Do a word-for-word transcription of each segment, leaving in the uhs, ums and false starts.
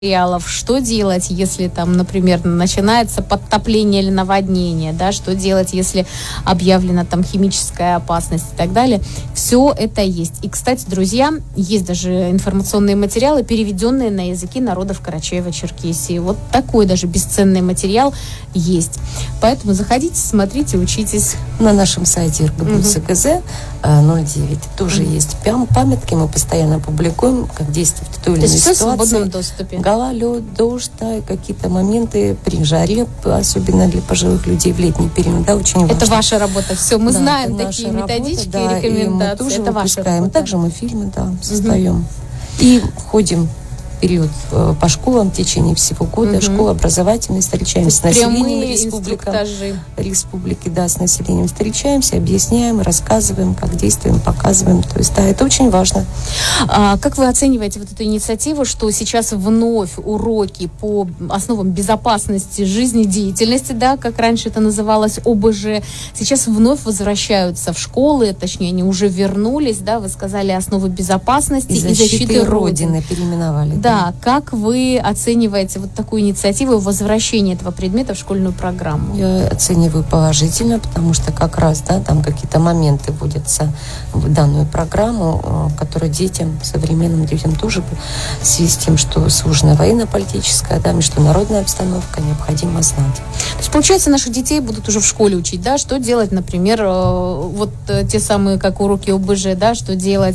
материалов, что делать, если там, например, начинается подтопление или наводнение, да, что делать, если объявлена там химическая опасность и так далее. Все это есть. И, кстати, друзья, есть даже информационные материалы, переведенные на языки народов Карачаево-Черкесии. Вот такой даже бесценный материал есть. Поэтому заходите, смотрите, учитесь. На нашем сайте эр гэ бэ у эс гэ зэ ноль девять тоже угу. есть памятки, мы постоянно публикуем, как действовать в той или иной ситуации. То есть все в свободном доступе. Гола, лед, дождь, да, какие-то моменты при жаре, особенно для пожилых людей в летний период, да, очень важно. Это ваша работа, все, мы да, знаем такие методички работа, да, и рекомендации. И мы тоже это ваша работа. Также мы фильмы, да, создаем. Угу. И ходим период по школам в течение всего года, угу. школа образовательная, встречаемся с населением республики, республики, да, с населением встречаемся, объясняем, рассказываем, как действуем, показываем. То есть, да, это очень важно. А как вы оцениваете вот эту инициативу, что сейчас вновь уроки по основам безопасности жизнедеятельности, да, как раньше это называлось, о бэ жэ, сейчас вновь возвращаются в школы, точнее, они уже вернулись, да, вы сказали, основы безопасности и защиты, и защиты Родины. Родины переименовали. Да. Да, как вы оцениваете вот такую инициативу возвращения этого предмета в школьную программу? Я оцениваю положительно, потому что как раз, да, там какие-то моменты вводятся в данную программу, которые детям, современным детям тоже в связи с тем, что сложная военно-политическая, да, международная обстановка, необходимо знать. То есть, получается, наших детей будут уже в школе учить, да, что делать, например, вот те самые, как уроки о бэ жэ, да, что делать,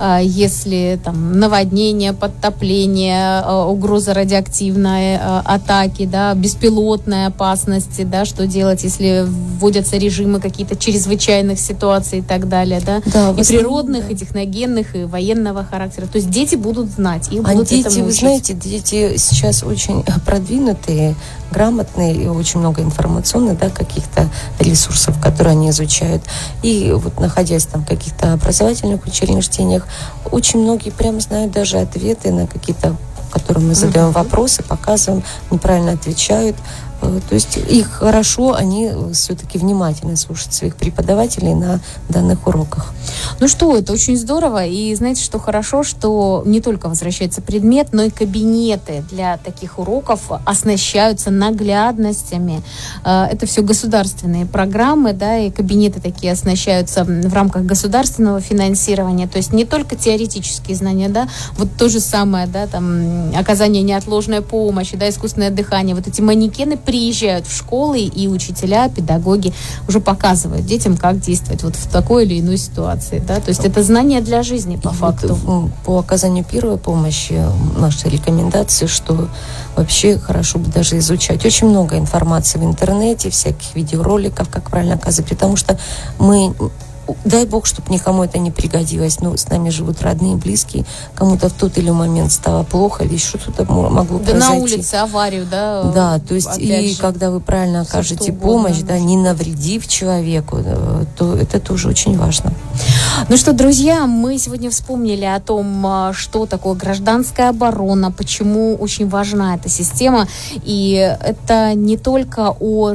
если там наводнение, подтопление, угроза радиоактивной атаки, да, беспилотной опасности, да, что делать, если вводятся режимы какие-то чрезвычайных ситуаций и так далее, да, да и природных, да. и техногенных, и военного характера. То есть дети будут знать, их а будут дети, этому вы учить. знаете, дети сейчас очень продвинутые, грамотные, и очень много информационных, да, каких-то ресурсов, которые они изучают. И вот находясь там в каких-то образовательных учреждениях, очень многие прям знают даже ответы на какие-то, которым мы задаем uh-huh. вопросы, показываем, неправильно отвечают. То есть их хорошо, они все-таки внимательно слушают своих преподавателей на данных уроках. Ну что, это очень здорово. И знаете, что хорошо, что не только возвращается предмет, но и кабинеты для таких уроков оснащаются наглядностями. Это все государственные программы, да, и кабинеты такие оснащаются в рамках государственного финансирования. То есть не только теоретические знания, да, вот то же самое, да, там, оказание неотложной помощи, да, искусственное дыхание, вот эти манекены приезжают в школы, и учителя, педагоги уже показывают детям, как действовать вот в такой или иной ситуации. Да? То есть это знание для жизни, по и факту. Вот, по оказанию первой помощи наши рекомендации, что вообще хорошо бы даже изучать. Очень много информации в интернете, всяких видеороликов, как правильно оказывать, потому что мы... Дай Бог, чтобы никому это не пригодилось. Но с нами живут родные, близкие. Кому-то в тот или момент стало плохо, или что-то могло да произойти. На улице аварию, да? Да, то есть и же, когда вы правильно окажете помощь, да, не навредив человеку, то это тоже очень важно. Ну что, друзья, мы сегодня вспомнили о том, что такое гражданская оборона, почему очень важна эта система. И это не только о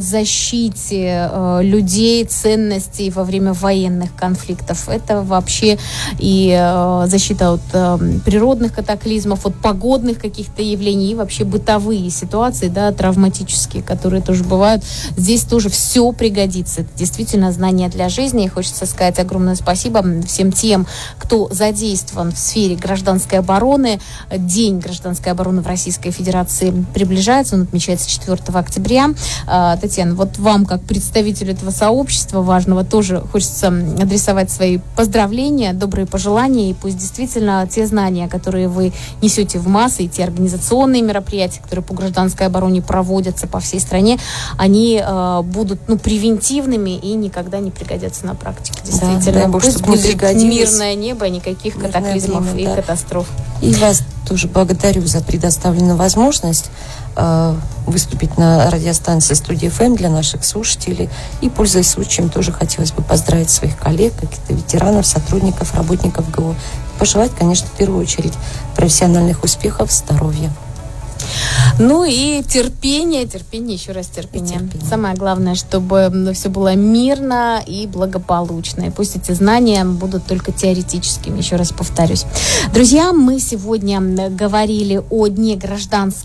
защите э, людей, ценностей во время военных конфликтов. Это вообще и э, защита от э, природных катаклизмов, от погодных каких-то явлений, и вообще бытовые ситуации, да, травматические, которые тоже бывают. Здесь тоже все пригодится. Это действительно знание для жизни. И хочется сказать огромное спасибо всем тем, кто задействован в сфере гражданской обороны. День гражданской обороны в Российской Федерации приближается. Он отмечается четвёртого октября. Татьяна, вот вам, как представителю этого сообщества важного, тоже хочется адресовать свои поздравления, добрые пожелания, и пусть действительно те знания, которые вы несете в массы, и те организационные мероприятия, которые по гражданской обороне проводятся по всей стране, они э, будут, ну, превентивными и никогда не пригодятся на практике. Действительно, да, пусть будет мирное небо, никаких мирное катаклизмов время, и да. катастроф. И вас тоже благодарю за предоставленную возможность э, выступить на радиостанции Студия эф эм для наших слушателей. И, пользуясь случаем, тоже хотелось бы поздравить своих коллег, каких-то ветеранов, сотрудников, работников гэ о. Пожелать, конечно, в первую очередь профессиональных успехов, здоровья. Ну и терпение, терпение, еще раз терпение. терпение. Самое главное, чтобы все было мирно и благополучно. И пусть эти знания будут только теоретическими, еще раз повторюсь. Друзья, мы сегодня говорили о Дне гражданского